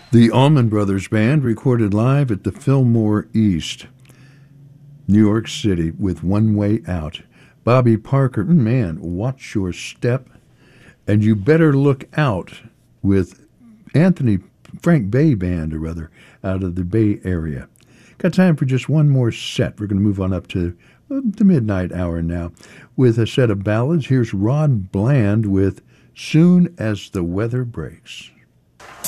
The Allman Brothers Band recorded live at the Fillmore East, New York City, with One Way Out. Bobby Parker, man, watch your step. And You Better Look Out with Frank Bay Band, or rather, out of the Bay Area. Got time for just one more set. We're going to move on up to the midnight hour now with a set of ballads. Here's Rod Bland with Soon as the Weather Breaks.